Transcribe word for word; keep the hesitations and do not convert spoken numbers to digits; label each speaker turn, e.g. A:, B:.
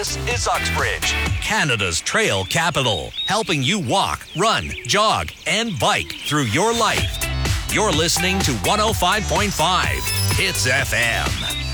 A: This is Uxbridge, Canada's trail capital, helping you walk, run, jog, and bike through your life. You're listening to one oh five point five Hits F M.